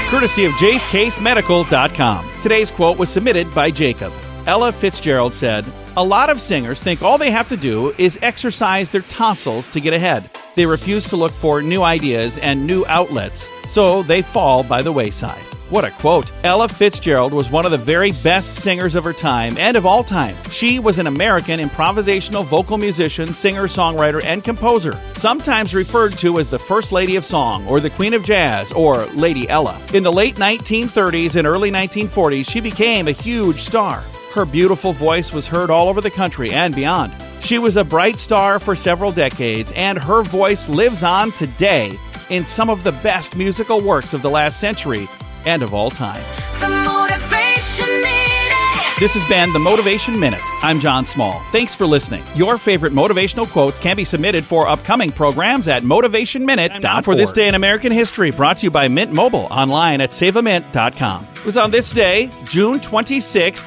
courtesy of JaceCaseMedical.com. Today's quote was submitted by Jacob. Ella Fitzgerald said, "A lot of singers think all they have to do is exercise their tonsils to get ahead. They refuse to look for new ideas and new outlets, so they fall by the wayside." What a quote. Ella Fitzgerald was one of the very best singers of her time and of all time. She was an American improvisational vocal musician, singer, songwriter, and composer, sometimes referred to as the First Lady of Song or the Queen of Jazz or Lady Ella. In the late 1930s and early 1940s, she became a huge star. Her beautiful voice was heard all over the country and beyond. She was a bright star for several decades, and her voice lives on today in some of the best musical works of the last century and of all time. The Motivation Minute. This has been the Motivation Minute. I'm John Small. Thanks for listening. Your favorite motivational quotes can be submitted for upcoming programs at motivationminute.org. For This Day in American History, brought to you by Mint Mobile, online at saveamint.com. It was on this day, June 26,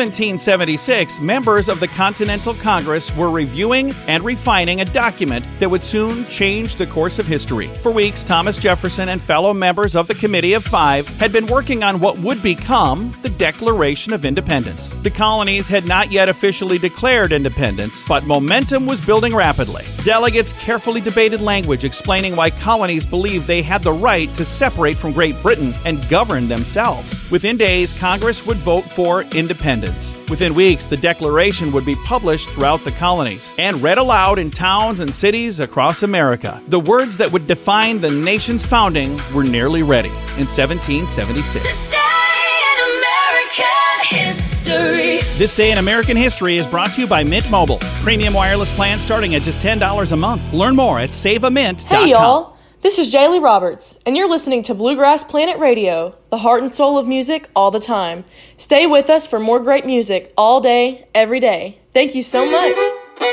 1776, members of the Continental Congress were reviewing and refining a document that would soon change the course of history. For weeks, Thomas Jefferson and fellow members of the Committee of Five had been working on what would become the Declaration of Independence. The colonies had not yet officially declared independence, but momentum was building rapidly. Delegates carefully debated language explaining why colonies believed they had the right to separate from Great Britain and govern themselves. Within days, Congress would vote for independence. Within weeks, the Declaration would be published throughout the colonies and read aloud in towns and cities across America. The words that would define the nation's founding were nearly ready in 1776. This day in American history. This Day in American History is brought to you by Mint Mobile. Premium wireless plans starting at just $10 a month. Learn more at saveamint.com. Hey, y'all. This is Jaylee Roberts, and you're listening to Bluegrass Planet Radio, the heart and soul of music all the time. Stay with us for more great music all day, every day. Thank you so much.